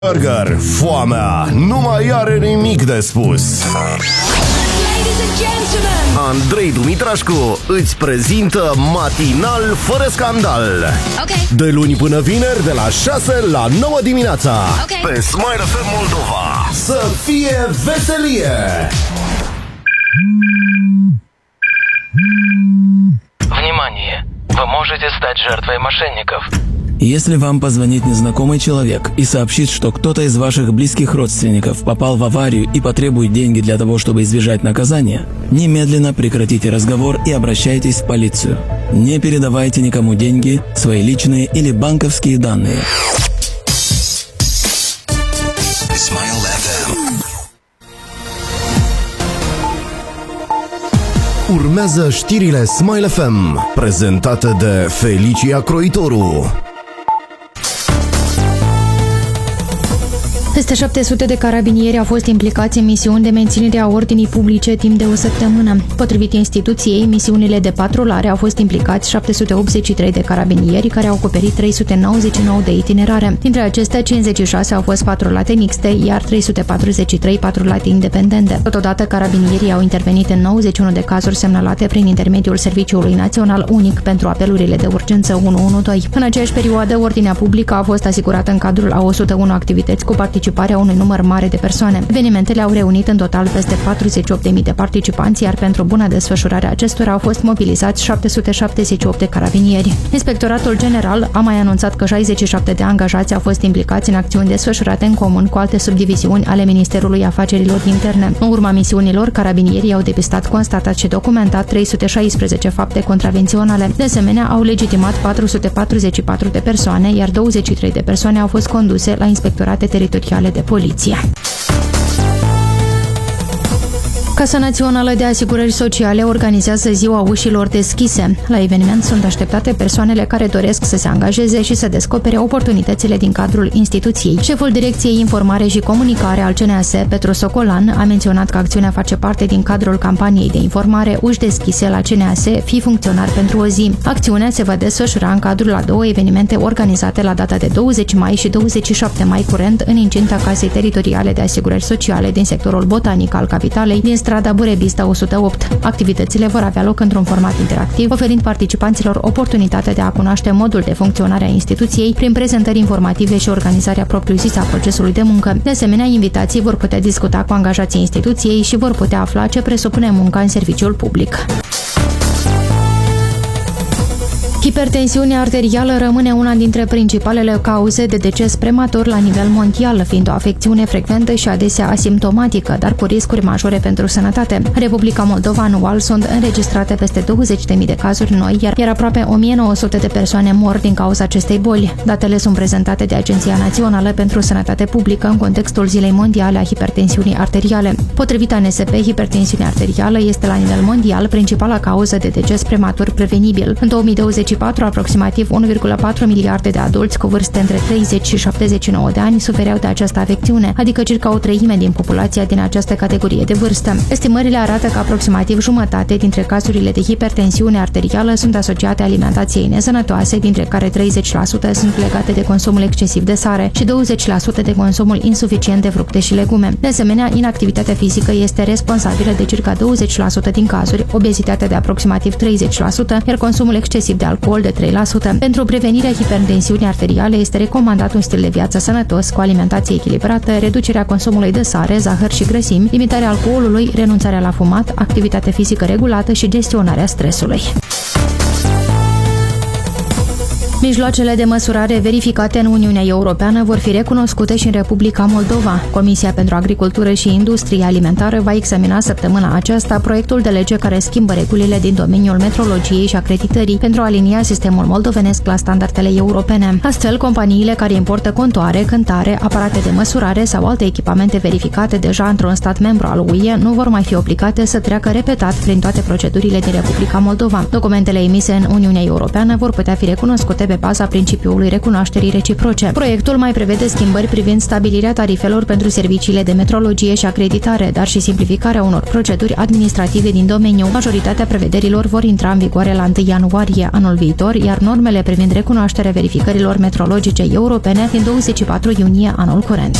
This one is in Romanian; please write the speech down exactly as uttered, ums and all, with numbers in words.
Burger, foamea nu mai are nimic de spus. Andrei Dumitrașcu îți prezintă Matinal fără scandal. Okay. De luni până vineri, de la șase la nouă dimineața, okay. Pe Smile F M Moldova. Să fie veselie! Внимание! Вы можете стать жертвой мошенников. Если вам позвонит незнакомый человек и сообщит, что кто-то из ваших близких родственников попал в аварию и потребует деньги для того, чтобы избежать наказания, немедленно прекратите разговор и обращайтесь в полицию. Не передавайте никому деньги, свои личные или банковские данные. Smile F M. Urmează știrile Smile F M, prezentate de Felicia Croitoru. Peste șapte sute de carabinieri au fost implicați în misiuni de menținere a ordinii publice timp de o săptămână. Potrivit instituției, misiunile de patrulare au fost implicați șapte sute optzeci și trei de carabinieri, care au acoperit trei sute nouăzeci și nouă de itinerare. Dintre acestea, cincizeci și șase au fost patrulate mixte, iar trei sute patruzeci și trei patrulate independente. Totodată, carabinierii au intervenit în nouăzeci și unu de cazuri semnalate prin intermediul Serviciului Național Unic pentru apelurile de urgență unu unu doi. În aceeași perioadă, ordinea publică a fost asigurată în cadrul a o sută unu activități cu participare participarea unui număr mare de persoane. Evenimentele au reunit în total peste patruzeci și opt de mii de participanți, iar pentru buna desfășurare a acestora au fost mobilizați șapte sute șaptezeci și opt de carabinieri. Inspectoratul General a mai anunțat că șaizeci și șapte de angajați au fost implicați în acțiuni desfășurate în comun cu alte subdiviziuni ale Ministerului Afacerilor Interne. În urma misiunilor, carabinierii au depistat, constatat și documentat trei sute șaisprezece fapte contravenționale. De asemenea, au legitimat patru sute patruzeci și patru de persoane, iar douăzeci și trei de persoane au fost conduse la inspectorate teritoriale de poliție. Casa Națională de Asigurări Sociale organizează Ziua Ușilor Deschise. La eveniment sunt așteptate persoanele care doresc să se angajeze și să descopere oportunitățile din cadrul instituției. Șeful Direcției Informare și Comunicare al C N A S, Petru Socolan, a menționat că acțiunea face parte din cadrul campaniei de informare Uși Deschise la C N A S, fii funcționar pentru o zi. Acțiunea se va desfășura în cadrul a două evenimente organizate la data de douăzeci mai și douăzeci și șapte mai curent în incinta Casei Teritoriale de Asigurări Sociale din sectorul botanic al capitalei, din strada Burebista o sută opt. Activitățile vor avea loc într-un format interactiv, oferind participanților oportunitatea de a cunoaște modul de funcționare a instituției prin prezentări informative și organizarea propriu-zisă a procesului de muncă. De asemenea, invitații vor putea discuta cu angajații instituției și vor putea afla ce presupune munca în serviciul public. Hipertensiunea arterială rămâne una dintre principalele cauze de deces prematur la nivel mondial, fiind o afecțiune frecventă și adesea asimptomatică, dar cu riscuri majore pentru sănătate. Republica Moldova anual sunt înregistrate peste douăzeci de mii de cazuri noi, iar, iar aproape o mie nouă sute de persoane mor din cauza acestei boli. Datele sunt prezentate de Agenția Națională pentru Sănătate Publică în contextul Zilei Mondiale a Hipertensiunii Arteriale. Potrivit A N S P, hipertensiunea arterială este la nivel mondial principala cauză de deces prematur prevenibil. În două mii douăzeci și patru, aproximativ unu virgulă patru miliarde de adulți cu vârste între treizeci și șaptezeci și nouă de ani sufereau de această afecțiune, adică circa o treime din populația din această categorie de vârstă. Estimările arată că aproximativ jumătate dintre cazurile de hipertensiune arterială sunt asociate alimentației nesănătoase, dintre care treizeci la sută sunt legate de consumul excesiv de sare și douăzeci la sută de consumul insuficient de fructe și legume. De asemenea, inactivitatea fizică este responsabilă de circa douăzeci la sută din cazuri, obezitatea de aproximativ treizeci la sută, iar consumul excesiv de alcool de trei la sută. Pentru prevenirea hipertensiunii arteriale este recomandat un stil de viață sănătos, cu alimentație echilibrată, reducerea consumului de sare, zahăr și grăsimi, limitarea alcoolului, renunțarea la fumat, activitate fizică regulată și gestionarea stresului. Mijloacele de măsurare verificate în Uniunea Europeană vor fi recunoscute și în Republica Moldova. Comisia pentru Agricultură și Industrie Alimentară va examina săptămâna aceasta proiectul de lege care schimbă regulile din domeniul metrologiei și acreditării pentru a alinia sistemul moldovenesc la standardele europene. Astfel, companiile care importă contoare, cântare, aparate de măsurare sau alte echipamente verificate deja într-un stat membru al U E nu vor mai fi obligate să treacă repetat prin toate procedurile din Republica Moldova. Documentele emise în Uniunea Europeană vor putea fi recunoscute pe baza principiului recunoașterii reciproce. Proiectul mai prevede schimbări privind stabilirea tarifelor pentru serviciile de metrologie și acreditare, dar și simplificarea unor proceduri administrative din domeniu. Majoritatea prevederilor vor intra în vigoare la întâi ianuarie anul viitor, iar normele privind recunoașterea verificărilor metrologice europene din douăzeci și patru iunie anul curent.